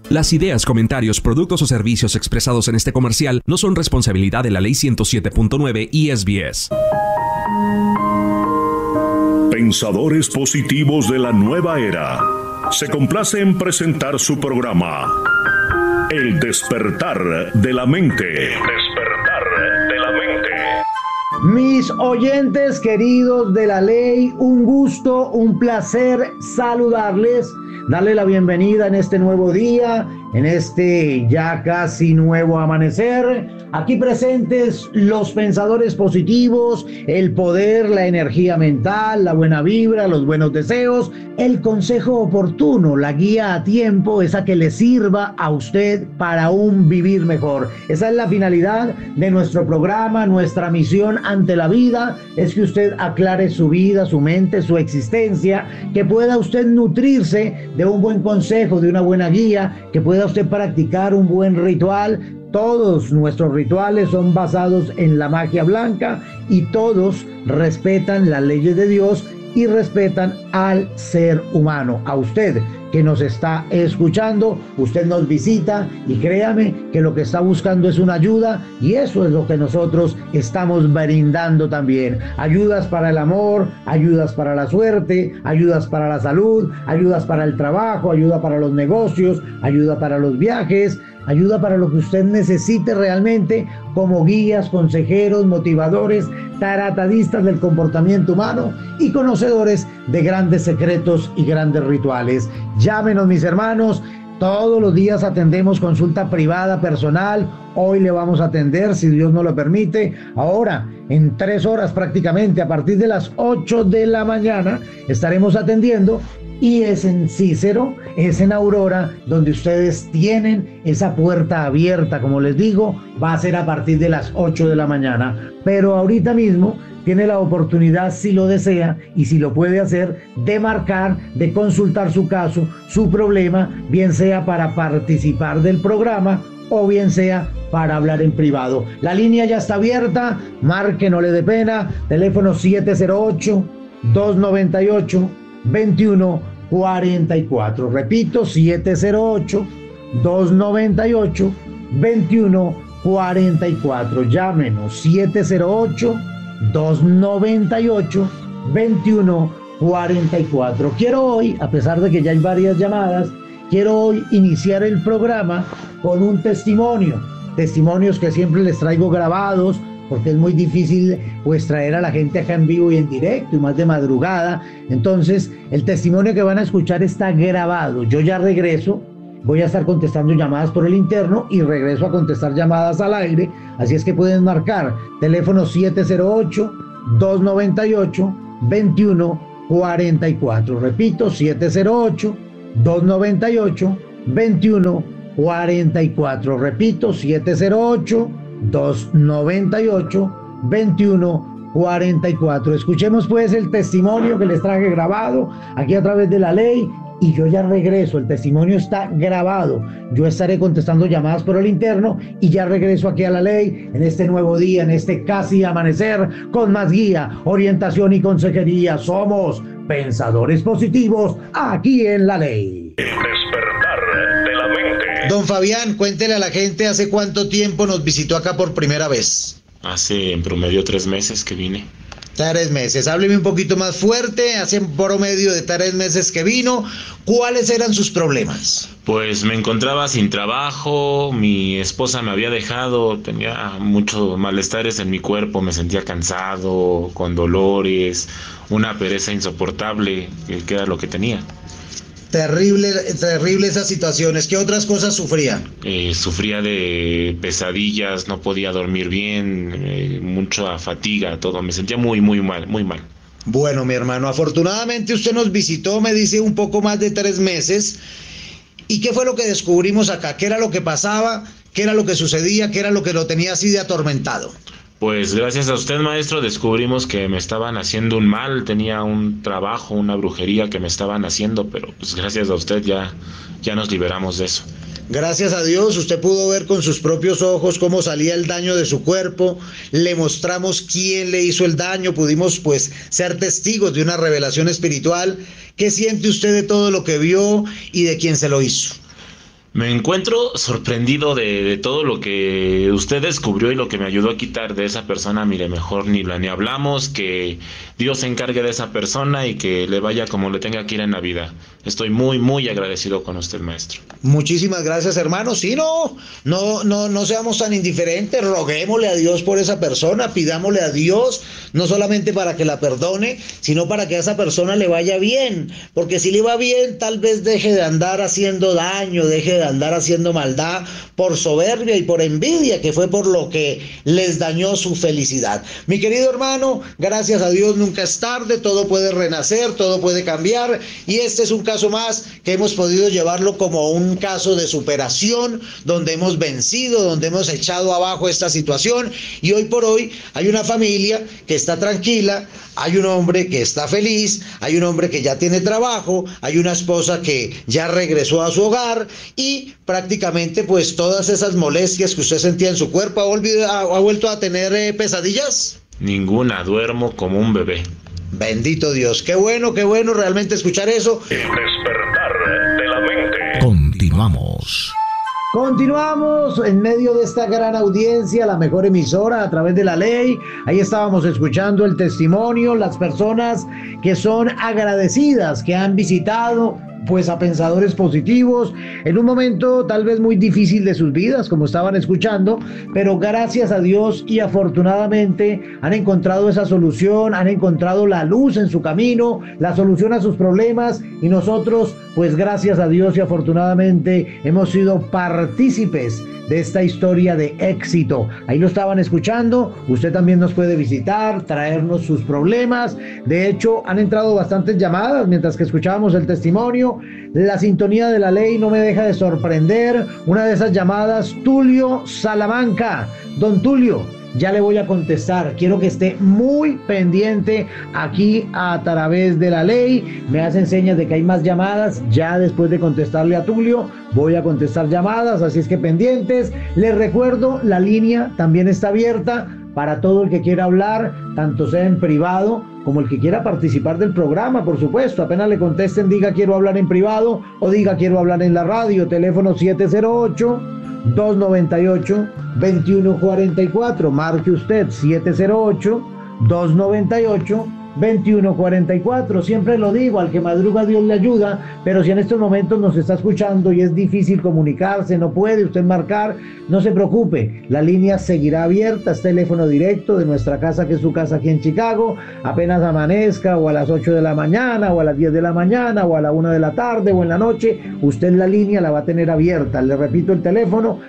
Las ideas, comentarios, productos o servicios expresados en este comercial no son responsabilidad de la Ley 107.9 y SBS. Pensadores positivos de la nueva era. Se complace en presentar su programa El despertar de la mente. El despertar de la mente. Mis oyentes queridos de la ley, un gusto, un placer saludarles, darle la bienvenida en este nuevo día, en este ya casi nuevo amanecer. Aquí presentes los pensadores positivos, el poder, la energía mental, la buena vibra, los buenos deseos, el consejo oportuno, la guía a tiempo, esa que le sirva a usted para un vivir mejor. Esa es la finalidad de nuestro programa, nuestra misión ante la vida, es que usted aclare su vida, su mente, su existencia, que pueda usted nutrirse de un buen consejo, de una buena guía, que pueda usted practicar un buen ritual. Todos nuestros rituales son basados en la magia blanca y todos respetan las leyes de Dios y respetan al ser humano. A usted que nos está escuchando, usted nos visita y créame que lo que está buscando es una ayuda, y eso es lo que nosotros estamos brindando también. Ayudas para el amor, ayudas para la suerte, ayudas para la salud, ayudas para el trabajo, ayuda para los negocios, ayuda para los viajes, ayuda para lo que usted necesite realmente, como guías, consejeros, motivadores, taratadistas del comportamiento humano y conocedores de grandes secretos y grandes rituales. Llámenos, mis hermanos. Todos los días atendemos consulta privada personal. Hoy le vamos a atender, si Dios nos lo permite. Ahora, en 3 horas prácticamente, a partir de las 8 de la mañana, estaremos atendiendo. Y es en Cícero, es en Aurora, donde ustedes tienen esa puerta abierta. Como les digo, va a ser a partir de las 8 de la mañana. Pero ahorita mismo tiene la oportunidad, si lo desea y si lo puede hacer, de marcar, de consultar su caso, su problema, bien sea para participar del programa o bien sea para hablar en privado. La línea ya está abierta, marque, no le dé pena, teléfono 708-298-2144. Repito, 708-298-2144. Llámenos, 708-298-2144. Quiero hoy, a pesar de que ya hay varias llamadas, quiero hoy iniciar el programa con un testimonio. Testimonios que siempre les traigo grabados, porque es muy difícil pues traer a la gente acá en vivo y en directo, y más de madrugada. Entonces, el testimonio que van a escuchar está grabado. Yo ya regreso, voy a estar contestando llamadas por el interno y regreso a contestar llamadas al aire. Así es que pueden marcar teléfono 708-298-2144. Repito, 708-298-2144. Repito, 708-298-2144. Escuchemos pues el testimonio que les traje grabado aquí a través de la ley, y yo ya regreso. El testimonio está grabado. Yo estaré contestando llamadas por el interno y ya regreso aquí a la ley en este nuevo día, en este casi amanecer, con más guía, orientación y consejería. Somos pensadores positivos aquí en la ley. El despertar de la mente. Don Fabián, cuéntele a la gente hace cuánto tiempo nos visitó acá por primera vez. Hace en promedio 3 meses que vine. 3 meses. Hábleme un poquito más fuerte. Hace en promedio de 3 meses que vino. ¿Cuáles eran sus problemas? Pues me encontraba sin trabajo, mi esposa me había dejado, tenía muchos malestares en mi cuerpo, me sentía cansado, con dolores, una pereza insoportable, que era lo que tenía. Terrible esas situaciones. ¿Qué otras cosas sufría? Sufría de pesadillas, no podía dormir bien, mucha fatiga, todo. Me sentía muy mal, muy mal. Bueno, mi hermano, afortunadamente usted nos visitó, me dice, un poco más de 3 meses. ¿Y qué fue lo que descubrimos acá? ¿Qué era lo que pasaba? ¿Qué era lo que sucedía? ¿Qué era lo que lo tenía así de atormentado? Pues gracias a usted, maestro, descubrimos que me estaban haciendo un mal, tenía un trabajo, una brujería que me estaban haciendo, pero pues gracias a usted ya nos liberamos de eso. Gracias a Dios, usted pudo ver con sus propios ojos cómo salía el daño de su cuerpo, le mostramos quién le hizo el daño, pudimos pues ser testigos de una revelación espiritual. ¿Qué siente usted de todo lo que vio y de quién se lo hizo? Me encuentro sorprendido de todo lo que usted descubrió y lo que me ayudó a quitar de esa persona. Mire, mejor ni hablamos, que Dios se encargue de esa persona y que le vaya como le tenga que ir en la vida. Estoy muy agradecido con usted, maestro. Muchísimas gracias, hermano. Sí, no seamos tan indiferentes, roguémosle a Dios por esa persona, pidámosle a Dios, no solamente para que la perdone, sino para que a esa persona le vaya bien, porque si le va bien, tal vez deje de andar haciendo daño, deje de andar haciendo maldad por soberbia y por envidia, que fue por lo que les dañó su felicidad. Mi querido hermano, gracias a Dios nunca es tarde, todo puede renacer, todo puede cambiar, y este es un caso más que hemos podido llevarlo como un caso de superación, donde hemos vencido, donde hemos echado abajo esta situación, y hoy por hoy hay una familia que está tranquila, hay un hombre que está feliz, hay un hombre que ya tiene trabajo, hay una esposa que ya regresó a su hogar, y prácticamente pues todas esas molestias que usted sentía en su cuerpo, ¿ha vuelto a tener pesadillas? Ninguna, duermo como un bebé. Bendito Dios, qué bueno realmente escuchar eso. El despertar de la mente. Continuamos. Continuamos en medio de esta gran audiencia, la mejor emisora a través de la ley. Ahí estábamos escuchando el testimonio, las personas que son agradecidas, que han visitado pues a Pensadores Positivos en un momento tal vez muy difícil de sus vidas, como estaban escuchando, pero gracias a Dios y afortunadamente han encontrado esa solución, han encontrado la luz en su camino, la solución a sus problemas, y nosotros pues gracias a Dios y afortunadamente hemos sido partícipes de esta historia de éxito. Ahí lo estaban escuchando. Usted también nos puede visitar, traernos sus problemas. De hecho, han entrado bastantes llamadas mientras que escuchábamos el testimonio. La sintonía de la ley no me deja de sorprender. Una de esas llamadas, Tulio Salamanca. Don Tulio, ya le voy a contestar. Quiero que esté muy pendiente aquí a través de la ley. Me hacen señas de que hay más llamadas. Ya después de contestarle a Tulio, voy a contestar llamadas, así es que pendientes. Les recuerdo, la línea también está abierta para todo el que quiera hablar, tanto sea en privado como el que quiera participar del programa, por supuesto. Apenas le contesten, diga quiero hablar en privado o diga quiero hablar en la radio. Teléfono 708-298-2144. Marque usted 708-298-2144. Siempre lo digo, al que madruga Dios le ayuda, pero si en estos momentos nos está escuchando y es difícil comunicarse, no puede usted marcar, no se preocupe, la línea seguirá abierta, es teléfono directo de nuestra casa, que es su casa aquí en Chicago. Apenas amanezca, o a las 8 de la mañana, o a las 10 de la mañana, o a la 1 de la tarde, o en la noche, usted la línea la va a tener abierta. Le repito el teléfono,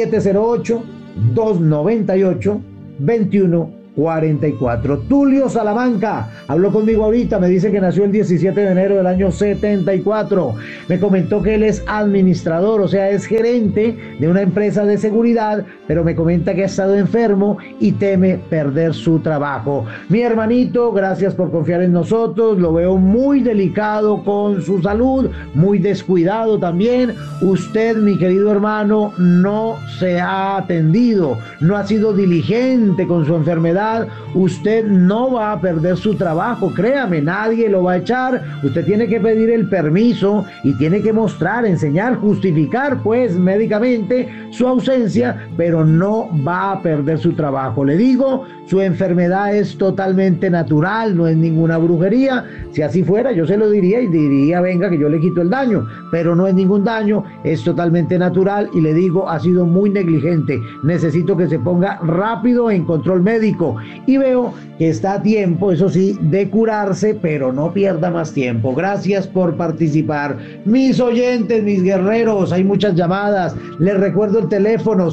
708-298-2144. Tulio Salamanca habló conmigo ahorita, me dice que nació el 17 de enero del año 74. Me comentó que él es administrador, o sea, es gerente de una empresa de seguridad, pero me comenta que ha estado enfermo y teme perder su trabajo. Mi hermanito, gracias por confiar en nosotros. Lo veo muy delicado con su salud, muy descuidado también. Usted, mi querido hermano, no se ha atendido, no ha sido diligente con su enfermedad. Usted no va a perder su trabajo, créame, nadie lo va a echar. Usted tiene que pedir el permiso y tiene que mostrar, enseñar, justificar pues médicamente su ausencia, pero no va a perder su trabajo. Le digo, su enfermedad es totalmente natural, no es ninguna brujería. Si así fuera, yo se lo diría y diría, venga, que yo le quito el daño, pero no es ningún daño, es totalmente natural. Y le digo, ha sido muy negligente. Necesito que se ponga rápido en control médico, y veo que está a tiempo, eso sí, de curarse, pero no pierda más tiempo. Gracias por participar, mis oyentes, mis guerreros. Hay muchas llamadas. Les recuerdo el teléfono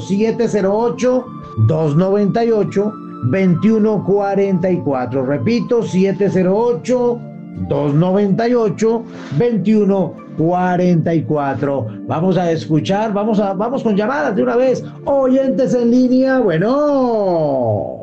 708-298-2144. Repito, 708-298-2144. Vamos a escuchar, vamos con llamadas de una vez. Oyentes en línea, bueno.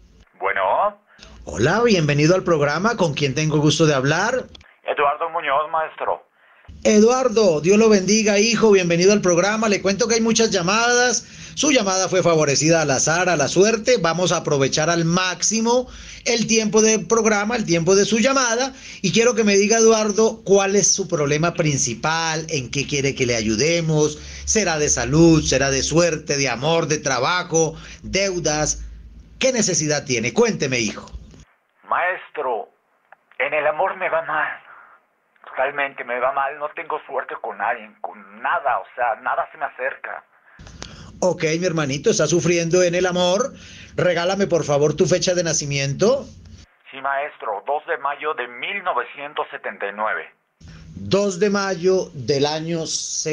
Hola, bienvenido al programa. ¿Con quién tengo gusto de hablar? Eduardo Muñoz, maestro. Eduardo, Dios lo bendiga, hijo. Bienvenido al programa. Le cuento que hay muchas llamadas. Su llamada fue favorecida al azar, a la suerte. Vamos a aprovechar al máximo el tiempo del programa, el tiempo de su llamada. Y quiero que me diga, Eduardo, cuál es su problema principal, en qué quiere que le ayudemos. Será de salud, será de suerte, de amor, de trabajo, deudas. ¿Qué necesidad tiene? Cuénteme, hijo. Maestro, en el amor me va mal. Realmente me va mal, no tengo suerte con nadie, con nada, o sea, nada se me acerca. Ok, mi hermanito, está sufriendo en el amor. Regálame, por favor, tu fecha de nacimiento. Sí, maestro, 2 de mayo de 1979. 2 de mayo del año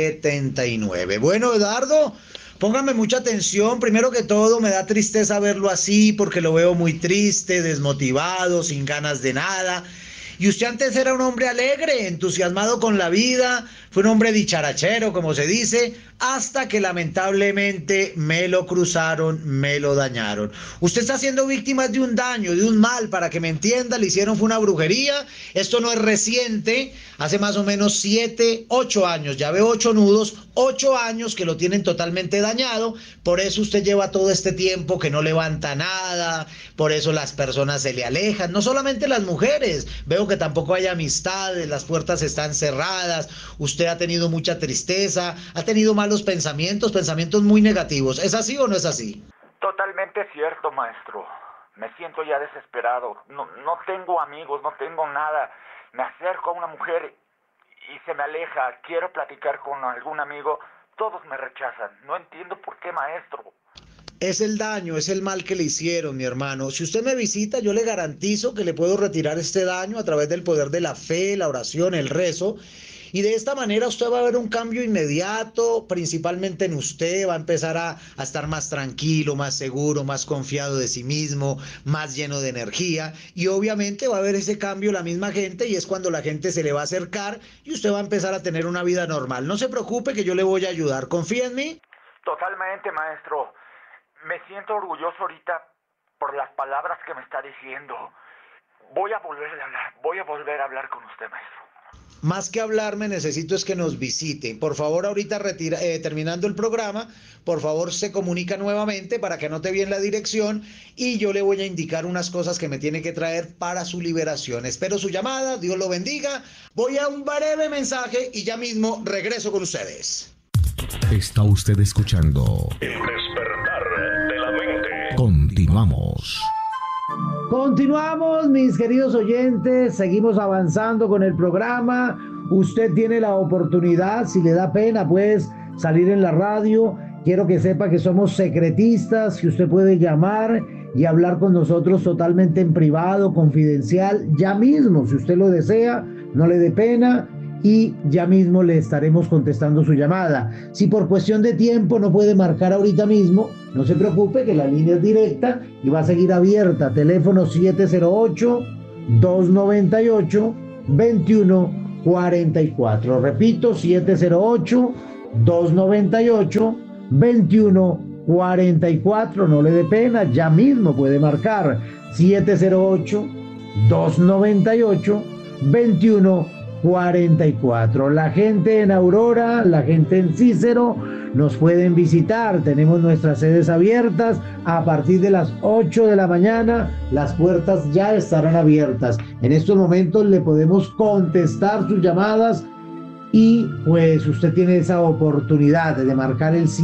79. Bueno, Eduardo, póngame mucha atención. Primero que todo, me da tristeza verlo así porque lo veo muy triste, desmotivado, sin ganas de nada. Y usted antes era un hombre alegre, entusiasmado con la vida, fue un hombre dicharachero, como se dice, hasta que lamentablemente me lo cruzaron, me lo dañaron. Usted está siendo víctima de un daño, de un mal, para que me entienda, le hicieron fue una brujería. Esto no es reciente, hace más o menos 7, 8 años, ya veo 8 nudos, 8 años que lo tienen totalmente dañado. Por eso usted lleva todo este tiempo que no levanta nada, por eso las personas se le alejan, no solamente las mujeres, veo que tampoco hay amistades, las puertas están cerradas, usted ha tenido mucha tristeza, ha tenido malos pensamientos muy negativos. ¿Es así o no es así? Totalmente cierto, maestro. Me siento ya desesperado. No tengo amigos, no tengo nada. Me acerco a una mujer y se me aleja. Quiero platicar con algún amigo. Todos me rechazan. No entiendo por qué, maestro. Es el daño, es el mal que le hicieron, mi hermano. Si usted me visita, yo le garantizo que le puedo retirar este daño a través del poder de la fe, la oración, el rezo. Y de esta manera usted va a ver un cambio inmediato, principalmente en usted, va a empezar a estar más tranquilo, más seguro, más confiado de sí mismo, más lleno de energía. Y obviamente va a haber ese cambio la misma gente y es cuando la gente se le va a acercar y usted va a empezar a tener una vida normal. No se preocupe que yo le voy a ayudar. ¿Confía en mí? Totalmente, maestro. Me siento orgulloso ahorita por las palabras que me está diciendo. Voy a volver a hablar con usted, maestro. Más que hablarme, necesito es que nos visite. Por favor, ahorita terminando el programa, por favor se comunica nuevamente para que anote bien la dirección y yo le voy a indicar unas cosas que me tiene que traer para su liberación. Espero su llamada, Dios lo bendiga. Voy a un breve mensaje y ya mismo regreso con ustedes. Está usted escuchando El despertar de la mente. Continuamos. Continuamos, mis queridos oyentes, seguimos avanzando con el programa. Usted tiene la oportunidad, si le da pena, pues salir en la radio. Quiero que sepa que somos secretistas, que usted puede llamar y hablar con nosotros totalmente en privado, confidencial, ya mismo, si usted lo desea, no le dé pena. Y ya mismo le estaremos contestando su llamada. Si por cuestión de tiempo no puede marcar ahorita mismo, no se preocupe que la línea es directa y va a seguir abierta. Teléfono 708-298-2144. Repito, 708-298-2144. No le dé pena, ya mismo puede marcar 708-298-2144. La gente en Aurora, la gente en Cícero nos pueden visitar. Tenemos nuestras sedes abiertas a partir de las 8 de la mañana. Las puertas ya estarán abiertas. En estos momentos le podemos contestar sus llamadas y pues usted tiene esa oportunidad de marcar el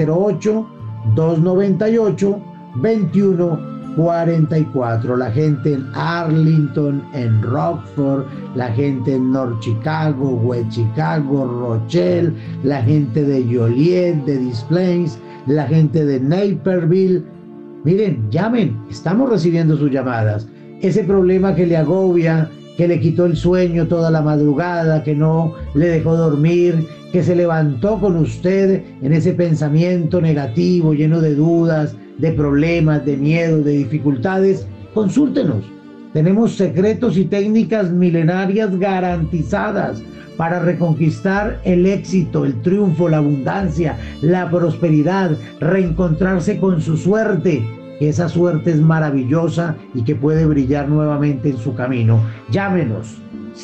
708-298-2144. La gente en Arlington, en Rockford, la gente en North Chicago, West Chicago, Rochelle, la gente de Joliet, de Des Plaines, la gente de Naperville. Miren, llamen, estamos recibiendo sus llamadas. Ese problema que le agobia, que le quitó el sueño toda la madrugada, que no le dejó dormir, que se levantó con usted en ese pensamiento negativo, lleno de dudas, de problemas, de miedo, de dificultades, consúltenos. Tenemos secretos y técnicas milenarias garantizadas para reconquistar el éxito, el triunfo, la abundancia, la prosperidad, reencontrarse con su suerte. Esa suerte es maravillosa y que puede brillar nuevamente en su camino. Llámenos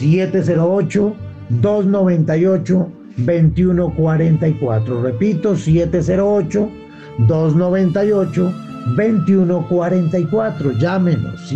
708-298-2144. Repito, 708-298-2144. Llámenos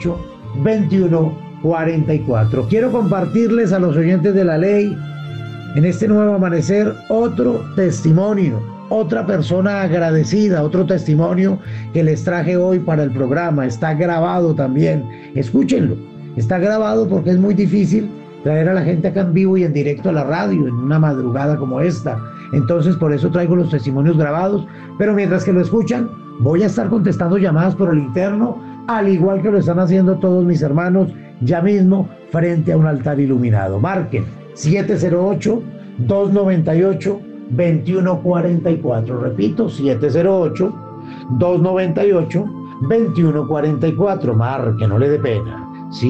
708-298-2144. Quiero compartirles a los oyentes de la ley en este nuevo amanecer otro testimonio, otra persona agradecida, otro testimonio que les traje hoy para el programa. Está grabado también, escúchenlo, está grabado porque es muy difícil traer a la gente acá en vivo y en directo a la radio en una madrugada como esta. Entonces por eso traigo los testimonios grabados, pero mientras que lo escuchan voy a estar contestando llamadas por el interno, al igual que lo están haciendo todos mis hermanos ya mismo frente a un altar iluminado. Marquen 708-298-2144. Repito, 708-298-2144. Marque, no le dé pena.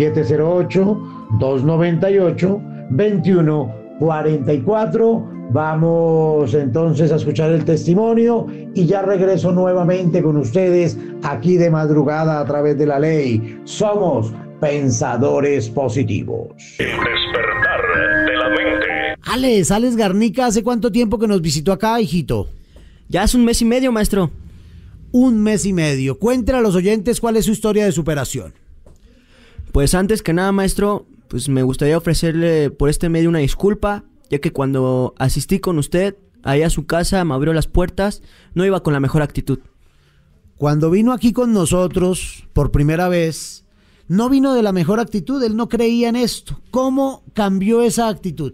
708-298-2144. Vamos entonces a escuchar el testimonio y ya regreso nuevamente con ustedes aquí de madrugada a través de la ley. Somos pensadores positivos. El despertar de la mente. Alex Garnica, ¿hace cuánto tiempo que nos visitó acá, hijito? Ya hace 1 mes y medio, maestro. 1 mes y medio. Cuéntale a los oyentes cuál es su historia de superación. Pues antes que nada, maestro, pues me gustaría ofrecerle por este medio una disculpa, ya que cuando asistí con usted allá a su casa, me abrió las puertas, no iba con la mejor actitud. Cuando vino aquí con nosotros por primera vez, no vino de la mejor actitud, él no creía en esto. ¿Cómo cambió esa actitud?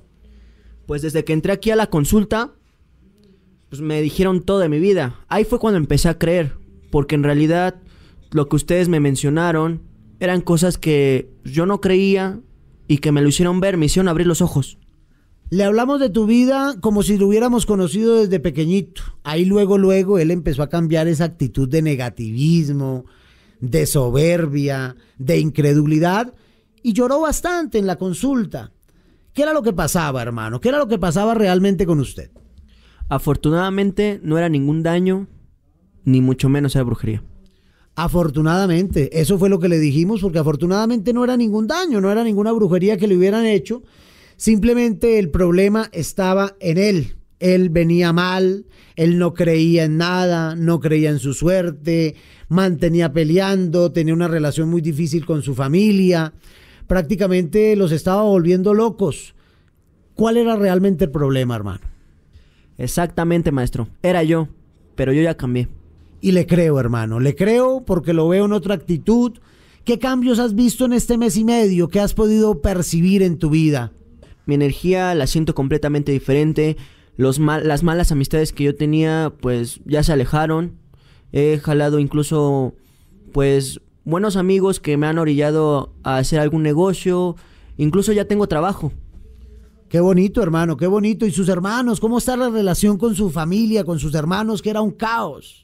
Pues desde que entré aquí a la consulta, pues me dijeron todo de mi vida. Ahí fue cuando empecé a creer, porque en realidad lo que ustedes me mencionaron eran cosas que yo no creía y que me lo hicieron ver, me hicieron abrir los ojos. Le hablamos de tu vida como si lo hubiéramos conocido desde pequeñito. Ahí luego él empezó a cambiar esa actitud de negativismo, de soberbia, de incredulidad, y lloró bastante en la consulta. ¿Qué era lo que pasaba, hermano? ¿Qué era lo que pasaba realmente con usted? Afortunadamente no era ningún daño, ni mucho menos era brujería. Afortunadamente, eso fue lo que le dijimos, porque afortunadamente no era ningún daño, no era ninguna brujería que le hubieran hecho. Simplemente el problema estaba en él. Él venía mal, él no creía en nada, no creía en su suerte, mantenía peleando, tenía una relación muy difícil con su familia, prácticamente los estaba volviendo locos. ¿Cuál era realmente el problema, hermano? Exactamente, maestro, era yo, pero yo ya cambié. Y le creo, hermano, le creo porque lo veo en otra actitud. ¿Qué cambios has visto en este mes y medio? ¿Qué has podido percibir en tu vida? Mi energía la siento completamente diferente. Las malas amistades que yo tenía, pues ya se alejaron. He jalado incluso, pues, buenos amigos que me han orillado a hacer algún negocio. Incluso ya tengo trabajo. Qué bonito, hermano, qué bonito. ¿Y sus hermanos? ¿Cómo está la relación con su familia, con sus hermanos, que era un caos?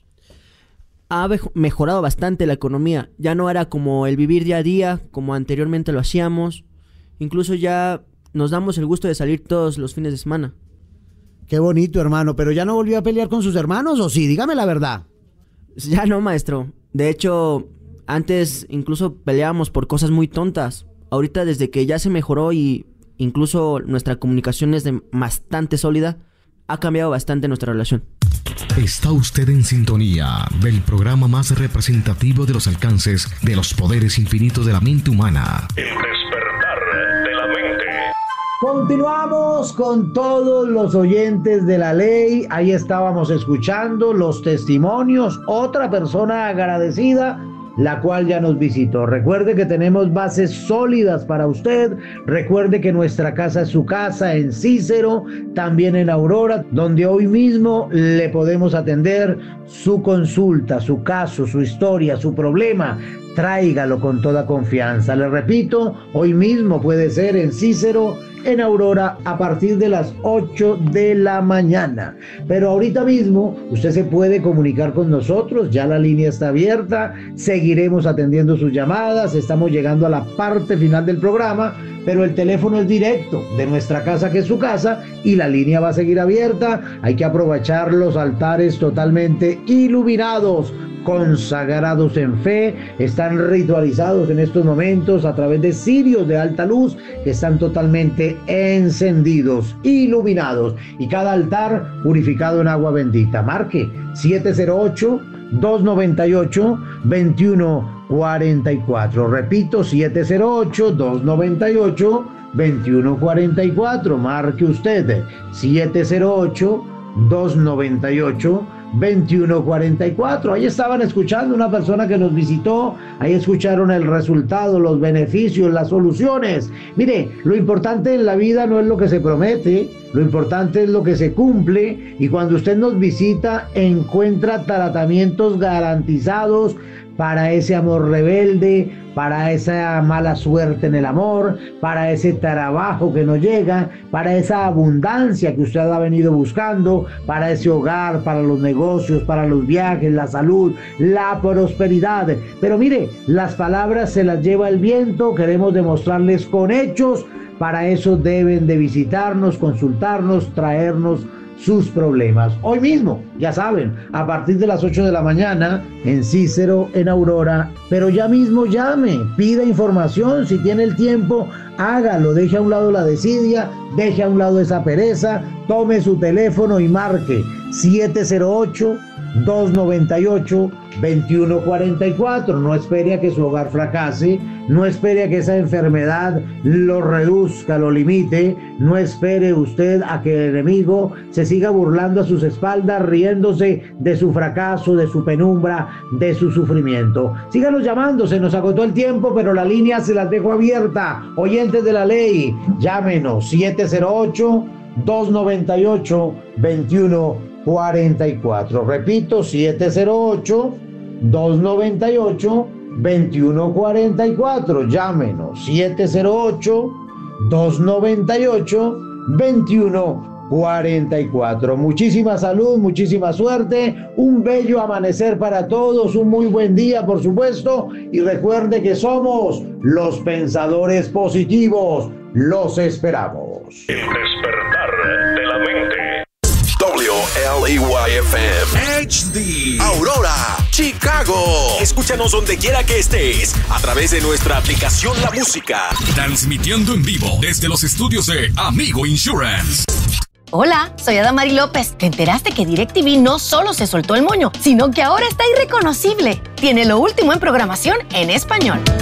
Ha mejorado bastante la economía. Ya no era como el vivir día a día, como anteriormente lo hacíamos. Incluso ya nos damos el gusto de salir todos los fines de semana. Qué bonito, hermano. ¿Pero ya no volvió a pelear con sus hermanos o sí? Dígame la verdad. Ya no, maestro. De hecho, antes incluso peleábamos por cosas muy tontas. Ahorita, desde que ya se mejoró y incluso nuestra comunicación es bastante sólida, ha cambiado bastante nuestra relación. Está usted en sintonía del programa más representativo de los alcances de los poderes infinitos de la mente humana. El despertar de la mente. Continuamos con todos los oyentes de la ley. Ahí estábamos escuchando los testimonios. Otra persona agradecida, la cual ya nos visitó. Recuerde que tenemos bases sólidas para usted. Recuerde que nuestra casa es su casa en Cícero, también en Aurora, donde hoy mismo le podemos atender su consulta, su caso, su historia, su problema. Tráigalo con toda confianza. Le repito, hoy mismo puede ser en Cícero, en Aurora, a partir de las 8 de la mañana. Pero ahorita mismo usted se puede comunicar con nosotros, ya la línea está abierta, seguiremos atendiendo sus llamadas, estamos llegando a la parte final del programa, pero el teléfono es directo de nuestra casa, que es su casa, y la línea va a seguir abierta. Hay que aprovechar los altares totalmente iluminados, consagrados en fe, están ritualizados en estos momentos a través de cirios de alta luz que están totalmente encendidos, iluminados, y cada altar purificado en agua bendita. Marque 708-298-2144. Repito, 708-298-2144. 2144. Marque usted 708-298-2144. Ahí estaban escuchando una persona que nos visitó, ahí escucharon el resultado, los beneficios, las soluciones. Mire, lo importante en la vida no es lo que se promete, lo importante es lo que se cumple, y cuando usted nos visita encuentra tratamientos garantizados para ese amor rebelde, para esa mala suerte en el amor, para ese trabajo que no llega, para esa abundancia que usted ha venido buscando, para ese hogar, para los negocios, para los viajes, la salud, la prosperidad. Pero mire, las palabras se las lleva el viento, queremos demostrarles con hechos. Para eso deben de visitarnos, consultarnos, traernos sus problemas. Hoy mismo, ya saben, a partir de las 8 de la mañana en Cícero, en Aurora, pero ya mismo llame, pida información, si tiene el tiempo, hágalo, deje a un lado la desidia, deje a un lado esa pereza, tome su teléfono y marque 708-298-2144. No espere a que su hogar fracase, no espere a que esa enfermedad lo reduzca, lo limite, no espere usted a que el enemigo se siga burlando a sus espaldas, riéndose de su fracaso, de su penumbra, de su sufrimiento. Síganos llamando, se nos agotó el tiempo, pero la línea se las dejo abierta. Oyentes de la ley, llámenos 708-298-2144. Repito, 708-298-2144. Llámenos 708-298-2144. Muchísima salud, muchísima suerte, un bello amanecer para todos, un muy buen día, por supuesto, y recuerde que somos los pensadores positivos. Los esperamos. El despertar de la mente. WLEY-FM HD Aurora, Chicago. Escúchanos donde quiera que estés a través de nuestra aplicación La Música. Transmitiendo en vivo desde los estudios de Amigo Insurance. Hola, soy Adamari López. ¿Te enteraste que DirecTV no solo se soltó el moño, sino que ahora está irreconocible? Tiene lo último en programación en español.